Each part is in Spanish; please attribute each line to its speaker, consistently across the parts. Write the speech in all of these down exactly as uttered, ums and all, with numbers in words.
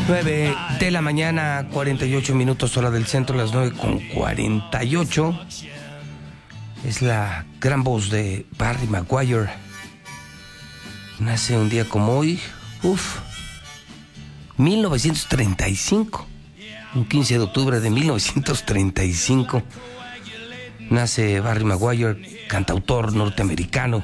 Speaker 1: nueve de la mañana, cuarenta y ocho minutos, hora del centro, las nueve con cuarenta y ocho. Es la gran voz de Barry Maguire. Nace un día como hoy, uff, mil novecientos treinta y cinco. Un quince de octubre de mil novecientos treinta y cinco. Nace Barry Maguire, cantautor norteamericano.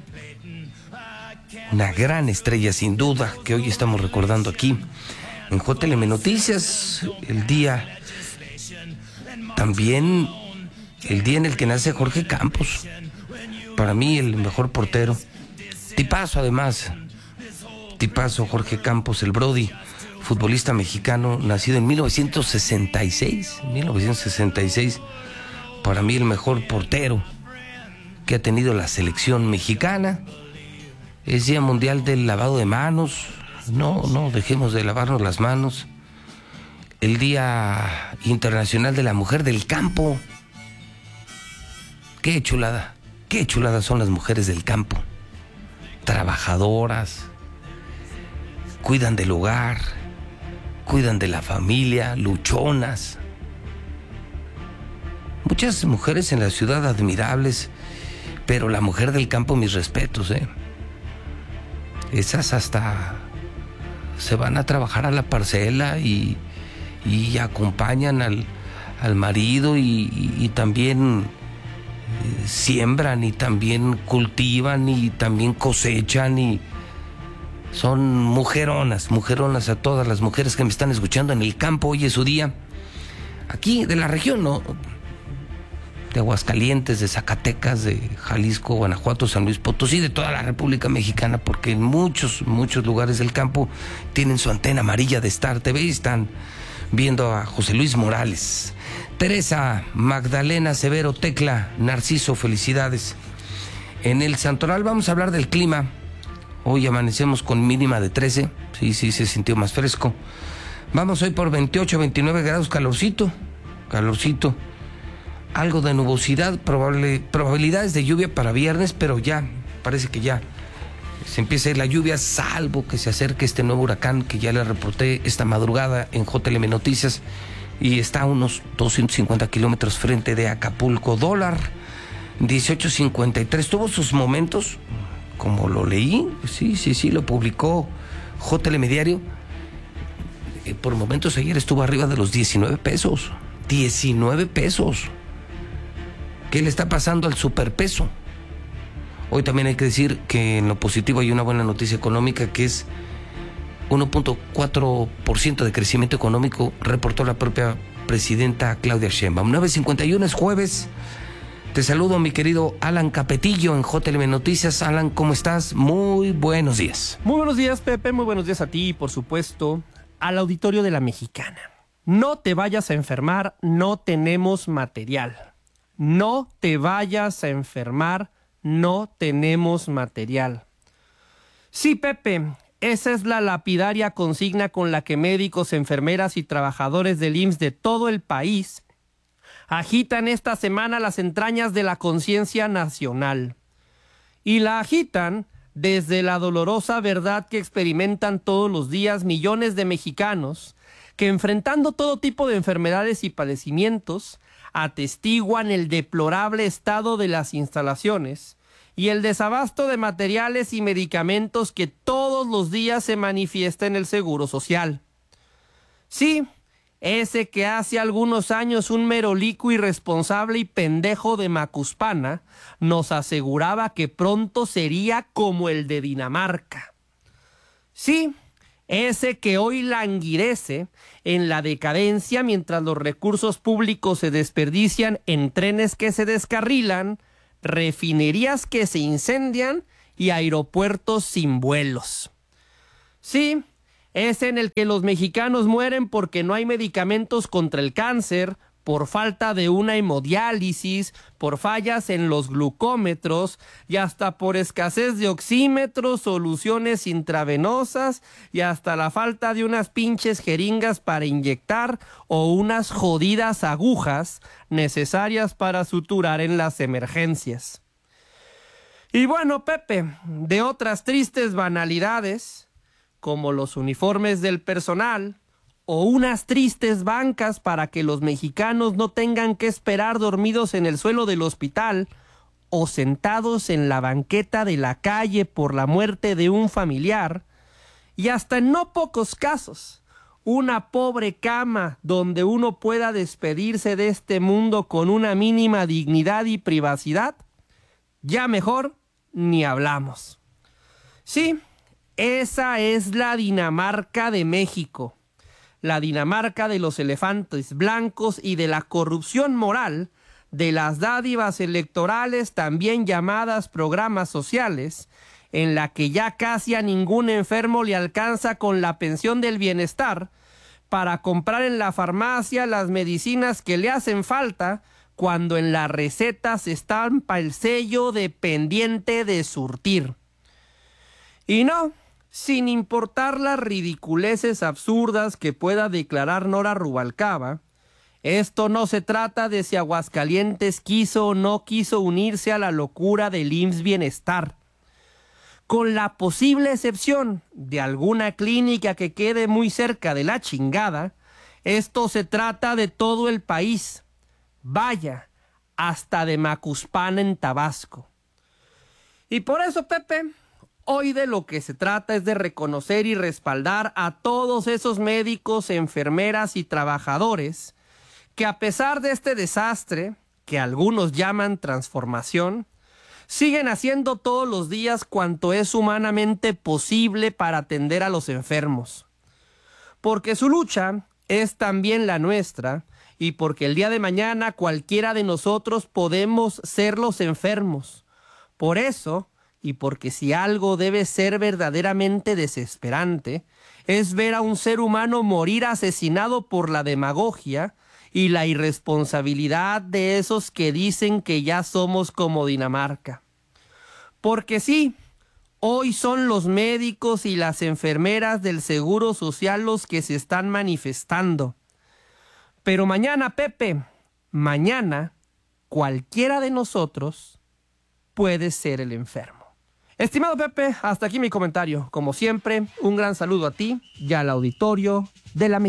Speaker 1: Una gran estrella, sin duda, que hoy estamos recordando aquí en J L M Noticias. El día, también el día en el que nace Jorge Campos. Para mí, el mejor portero. Tipazo, además. Tipazo, Jorge Campos, el Brody, futbolista mexicano, nacido en mil novecientos sesenta y seis. mil novecientos sesenta y seis. Para mí, el mejor portero que ha tenido la selección mexicana. Es Día Mundial del Lavado de Manos. No, no, dejemos de lavarnos las manos. El Día Internacional de la Mujer del Campo. Qué chulada, qué chulada son las mujeres del campo. Trabajadoras, cuidan del hogar, cuidan de la familia, luchonas. Muchas mujeres en la ciudad admirables, pero la mujer del campo, mis respetos, ¿eh? Esas hasta se van a trabajar a la parcela y, y acompañan al, al marido y, y, y también eh, siembran y también cultivan y también cosechan y son mujeronas, mujeronas a todas las mujeres que me están escuchando en el campo. Hoy es su día. Aquí de la región, ¿no? De Aguascalientes, de Zacatecas, de Jalisco, Guanajuato, San Luis Potosí, de toda la República Mexicana, porque en muchos, muchos lugares del campo tienen su antena amarilla de Star T V y están viendo a José Luis Morales. Teresa, Magdalena, Severo, Tecla, Narciso, felicidades. En el Santoral vamos a hablar del clima. Hoy amanecemos con mínima de trece, sí, sí, se sintió más fresco. Vamos hoy por veintiocho, veintinueve grados, calorcito, calorcito. Algo de nubosidad, probable, probabilidades de lluvia para viernes, pero ya, parece que ya se empieza a ir la lluvia, salvo que se acerque este nuevo huracán que ya le reporté esta madrugada en J L M Noticias y está a unos doscientos cincuenta kilómetros frente de Acapulco. Dólar, dieciocho cincuenta y tres, tuvo sus momentos, como lo leí, sí, sí, sí, lo publicó J L M Diario, eh, por momentos ayer estuvo arriba de los diecinueve pesos, diecinueve pesos. ¿Qué le está pasando al superpeso? Hoy también hay que decir que en lo positivo hay una buena noticia económica, que es uno punto cuatro por ciento de crecimiento económico, reportó la propia presidenta Claudia Sheinbaum. nueve cincuenta y uno, es jueves. Te saludo, mi querido Alan Capetillo, en J L M Noticias. Alan, ¿cómo estás? Muy buenos días.
Speaker 2: Muy buenos días, Pepe. Muy buenos días a ti y, por supuesto, al auditorio de La Mexicana. No te vayas a enfermar, no tenemos material. No te vayas a enfermar, no tenemos material. Sí, Pepe, esa es la lapidaria consigna con la que médicos, enfermeras y trabajadores del I M S S de todo el país agitan esta semana las entrañas de la conciencia nacional. Y la agitan desde la dolorosa verdad que experimentan todos los días millones de mexicanos que, enfrentando todo tipo de enfermedades y padecimientos, atestiguan el deplorable estado de las instalaciones y el desabasto de materiales y medicamentos que todos los días se manifiesta en el Seguro Social. Sí, ese que hace algunos años un merolico irresponsable y pendejo de Macuspana nos aseguraba que pronto sería como el de Dinamarca. Sí, ese que hoy languidece en la decadencia mientras los recursos públicos se desperdician en trenes que se descarrilan, refinerías que se incendian y aeropuertos sin vuelos. Sí, es en el que los mexicanos mueren porque no hay medicamentos contra el cáncer, por falta de una hemodiálisis, por fallas en los glucómetros y hasta por escasez de oxímetros, soluciones intravenosas y hasta la falta de unas pinches jeringas para inyectar o unas jodidas agujas necesarias para suturar en las emergencias. Y bueno, Pepe, de otras tristes banalidades, como los uniformes del personal o unas tristes bancas para que los mexicanos no tengan que esperar dormidos en el suelo del hospital o sentados en la banqueta de la calle por la muerte de un familiar, y hasta en no pocos casos, una pobre cama donde uno pueda despedirse de este mundo con una mínima dignidad y privacidad, ya mejor ni hablamos. Sí, esa es la Dinamarca de México, la Dinamarca de los elefantes blancos y de la corrupción moral, de las dádivas electorales también llamadas programas sociales, en la que ya casi a ningún enfermo le alcanza con la pensión del bienestar para comprar en la farmacia las medicinas que le hacen falta, cuando en la receta se estampa el sello de pendiente de surtir. Y no, sin importar las ridiculeces absurdas que pueda declarar Nora Rubalcaba, esto no se trata de si Aguascalientes quiso o no quiso unirse a la locura del I M S S Bienestar. Con la posible excepción de alguna clínica que quede muy cerca de la chingada, esto se trata de todo el país. Vaya, hasta de Macuspana en Tabasco. Y por eso, Pepe, hoy de lo que se trata es de reconocer y respaldar a todos esos médicos, enfermeras y trabajadores que, a pesar de este desastre, que algunos llaman transformación, siguen haciendo todos los días cuanto es humanamente posible para atender a los enfermos. Porque su lucha es también la nuestra, y porque el día de mañana cualquiera de nosotros podemos ser los enfermos. Por eso, y porque si algo debe ser verdaderamente desesperante, es ver a un ser humano morir asesinado por la demagogia y la irresponsabilidad de esos que dicen que ya somos como Dinamarca. Porque sí, hoy son los médicos y las enfermeras del Seguro Social los que se están manifestando. Pero mañana, Pepe, mañana, cualquiera de nosotros puede ser el enfermo. Estimado Pepe, hasta aquí mi comentario. Como siempre, un gran saludo a ti y al auditorio de la Mexicana.